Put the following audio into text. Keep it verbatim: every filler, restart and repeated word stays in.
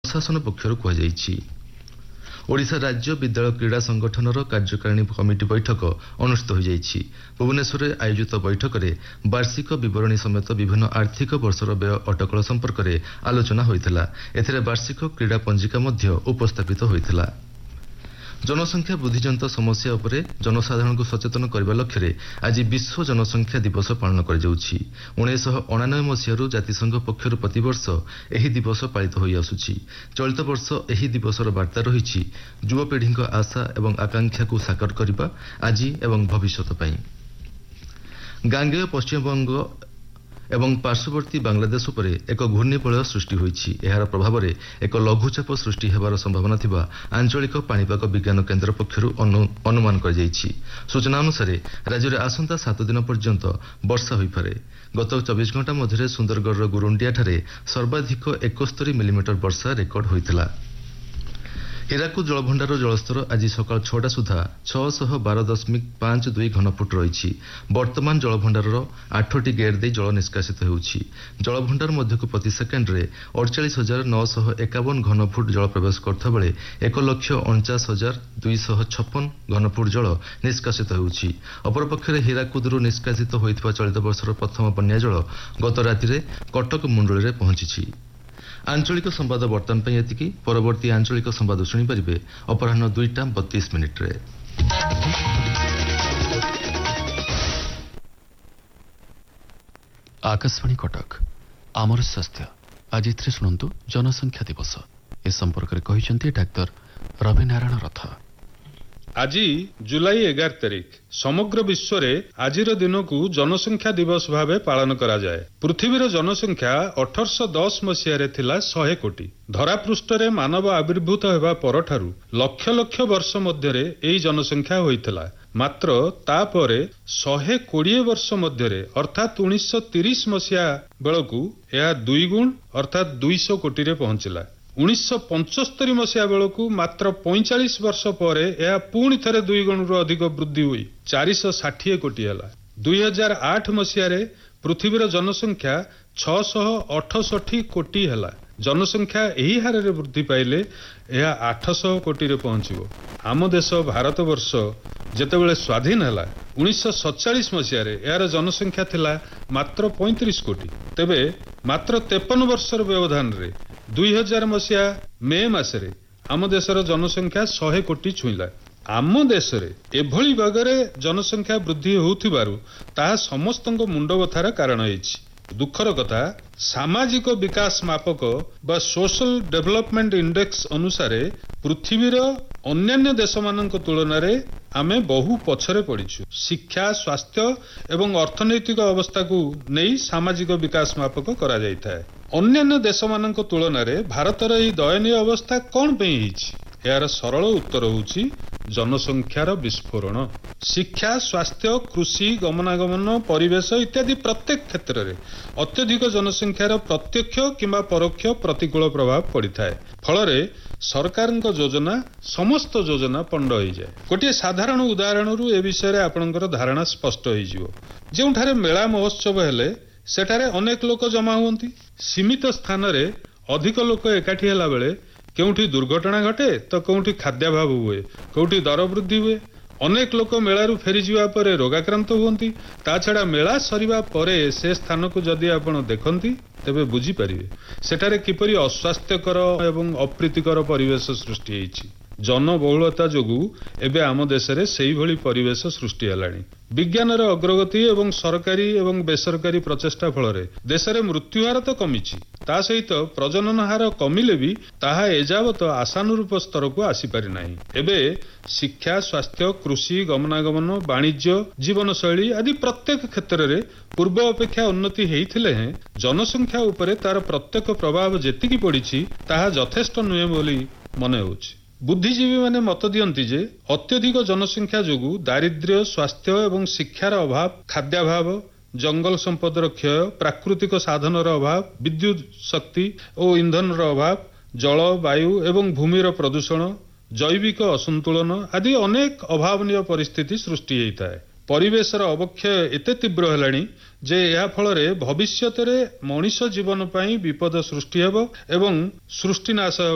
प्रशासन पक्षर कहुଯାଇଛି। ओडिशा राज्य विद्यालय क्रीड़ा संगठनर कार्यकारिणी कमिटी बैठक अनुष्ठित हो जाइछि। भुवनेश्वर में आयोजित बैठक में वार्षिक विवरणी समेत विभिन्न आर्थिक वर्षर व्यय अटकल संपर्क में आलोचना होइथिला। एथिरे वार्षिक क्रीड़ा पंजिका मध्य उपस्थापित होइथिला। जनसंख्या वृद्धिजनित समस्या उपरे जनसाधारण को सचेतन करने लक्ष्य रे आज विश्व जनसंख्या दिवस पालन कर जाउछि। उन्नीस सौ अणानबे मसीह जातिसंघ पक्षर प्रतिवर्ष एही दिवस पालित होई आसुछि। चलित वर्ष एही दिवसर वार्ता रहिछि युवपीढ़ी आशा एवं आकांक्षा को साकार करबा आज एवं भविष्यत पई। गांगेय पश्चिमबंग एवं पार्श्ववर्ती बांग्लादेश उपरे एक घूर्णिबलय सृष्टि होइछि। एहार प्रभाव में एक लघुचाप सृष्टि हेबार संभावना थिबा आंचलिक पाणीपाग विज्ञान केन्द्र पक्षरु अनुमान कर जाइछि। सूचना अनुसार राज्य में आसंता सात दिन पर्यंत वर्षा होइपारे। गत चौबीस घंटा मध्य सुंदरगढ़ गुरुंडिया ठारे सर्वाधिक इकहत्तर मिलीमीटर वर्षा रेकर्ड होइथिला। हୀରାକୁଦ ଜଳଭଣ୍ଡାର ଜଳସ୍ତର ଆଜି ସକାଳ ଛଅଟା ସୁଦ୍ଧା ଛଅଶହ ବାର ଦଶମିକ ପାଞ୍ଚ ଦୁଇ ଘନଫୁଟ ରହିଛି। ବର୍ତ୍ତମାନ ଜଳଭଣ୍ଡାରର ଆଠଟି ଗେଟ୍ ଦେଇ ଜଳ ନିଷ୍କାସିତ ହେଉଛି। ଜଳଭଣ୍ଡାର ମଧ୍ୟକୁ ପ୍ରତି ସେକେଣ୍ଡରେ ଅଡ଼ଚାଳିଶ ହଜାର ନଅଶହ ଏକାବନ ଘନଫୁଟ ଜଳ ପ୍ରବେଶ କରୁଥିବା ବେଳେ ଏକ ଲକ୍ଷ ଅଣଚାଶ ହଜାର ଦୁଇଶହ ଛପନ ଘନଫୁଟ ଜଳ ନିଷ୍କାସିତ ହେଉଛି। ଅପରପକ୍ଷରେ ହୀରାକୁଦରୁ ନିଷ୍କାସିତ ହୋଇଥିବା ଚଳିତ ବର୍ଷର ପ୍ରଥମ ବନ୍ୟା ଜଳ ଗତ ରାତିରେ କଟକ ମୁଣ୍ଡଳୀରେ ପହଞ୍ଚିଛି। आंचलिक संवाद बर्तमान पर एतिकी। परवर्ती आंचलिक संवाद शुणिपारे अपराह दुईटा बतीस मिनिट्रे। आकाशवाणी कटक आमर स्वास्थ्य आज शुणु जनसंख्या दिवस ए संपर्क में कहते डाक्तर रविनारायण रथ। आज जुलाई एगार तारिख समग्र विश्व रे आजिर दिन को जनसंख्या दिवस भावे पालन करा जाए। पृथ्वीर जनसंख्या अठारश दस मसीह थिला सौ कोटी। धरापृष्ठ रे मानव आविर्भूत हेबा परठारु लक्ष लक्ष वर्ष मध्य रे एई जनसंख्या होइथिला। मात्र तापरे सौ बीस वर्ष मध्य रे अर्थात उन्नीस सौ तीस मसीहा बेलकू यह दुई गुण अर्थात दुई सौ कोटी रे पहुंचला। उन्नीस सौ पंचस्तरी मसीहा बेलकू मात्र पैंचाश वर्ष पर यह पुणी थे दुई गुण रु अधिक वृद्धि हुई चारिश षाठी कोटी है। दुई हजार आठ मसीह पृथ्वीर जनसंख्या छःशह अठसठी कोटी है। जनसंख्या यही हार रे वृद्धि पाइले यह आठशह कोटी रे पहुंचो। आम देश भारत वर्ष जेतेबेले स्वाधीन है उन्नीस सौ सतचाश मसीह यार जनसंख्या थिला मात्र पैंतीस कोटी। तेबे मात्र तेपन वर्षर व्यवधान रे दुई हजार मसीहा मे मासरे आम देशर जनसंख्या सौ कोटी छुईला। आम देश रे एभली भागरे जनसंख्या वृद्धि होउथिबारु ताहा समस्तंग मुंड बथार कारण होइछि। दुखर कथा सामाजिक विकास मापक बा सोशल डेवलपमेंट इंडेक्स अनुसार पृथ्वीर अन्यान्य देश मानक तुलन में आमे बहु पछरे पड़ीछु। शिक्षा स्वास्थ्य एवं अर्थनैतिक अवस्था को नहीं सामाजिक विकास मापक करा जायथाय। अन्यान्य देश मानक तुलन में भारतर यह दयनीय अवस्था कौन पे हिछि? यार सरल उत्तर होउछि जनसंख्यार विस्फोरण। शिक्षा स्वास्थ्य कृषि गमनागमन परिवेश इत्यादि प्रत्येक क्षेत्र में अत्यधिक जनसंख्यार प्रत्यक्ष किंबा परोक्ष प्रतिकूल प्रभाव पड़ी थाए। फल सरकार योजना समस्त योजना पंड हो जाए। गोटे साधारण उदाहरण रु ए विषय में आपणकर धारणा स्पष्ट हो। जोठारे मेला महोत्सव हेले सेठारे अनेक लोक जमा हुअंती। सीमित स्थान रे अधिक लोक एकाठी हेला बेले केउठी दुर्घटना घटे तो केउठी खाद्याभाव हुए, केउठी दर वृद्धि हुए। अनेक लोक मेलारू फेरी जीवा परे रोगाक्रांत हुअंती। ता छड़ा मेला सरिबा परे से स्थान को जदि आपण देखंती तेबे बुझी परिबे सेठारे किपरि अस्वास्थ्यकर एवं अप्रीतिकर परिवेश सृष्टि होइछि। जनबहुलता जोगु एबे आम देश रे सेही भली परिवेश सृष्टि हेलाणी। विज्ञानर अग्रगति एवं सरकारी एवं बेसरकारी प्रचेष्टा फल देश में मृत्युहार तो कमिछि, ता सहित प्रजनन हार कमिले भी ताहा एजावत आशानुरूप स्तर को आसीपारि नाही। एबे शिक्षा स्वास्थ्य कृषि गमनागमन वाणिज्य जीवनशैली आदि प्रत्येक क्षेत्र में पूर्व अपेक्षा उन्नति हेइथिले हैं जनसंख्या उपरे तार प्रत्यक्ष प्रभाव जेतिकी पड़िछि ताहा यथेष्ट नुहे बोली मने होछि। बुद्धिजीवी माने मत दियंती जे अत्यधिक जनसंख्या जोगु दारिद्र्य स्वास्थ्य एवं शिक्षार अभाव खाद्याभाव जंगल संपदर क्षय प्राकृतिक साधनर अभाव विद्युत शक्ति और इंधनर अभाव जल वायु एवं भूमिर प्रदूषण जैविक असंतुलन आदि अनेक अभावनीय परिस्थिति सृष्टि होता है। परिवेशर अवक्षय एते तीव्र हेलाणी जे या फल भविष्य में मनीष जीवन पर विपद सृष्टि हेब एवं सृष्टिनाश